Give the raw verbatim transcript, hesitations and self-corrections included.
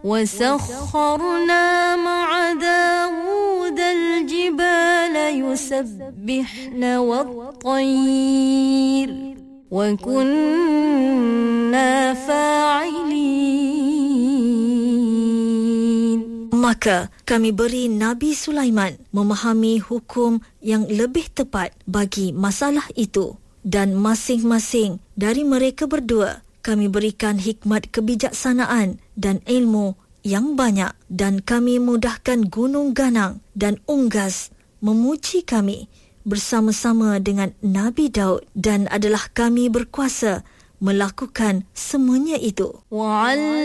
وسخرنا مع داود الجبال يسبحن والطير وكنا فاعلين. Maka kami beri Nabi Sulaiman memahami hukum yang lebih tepat bagi masalah itu, dan masing-masing dari mereka berdua kami berikan hikmat kebijaksanaan dan ilmu yang banyak, dan kami mudahkan gunung ganang dan unggas memuji kami bersama-sama dengan Nabi Daud, dan adalah kami berkuasa melakukan semuanya itu.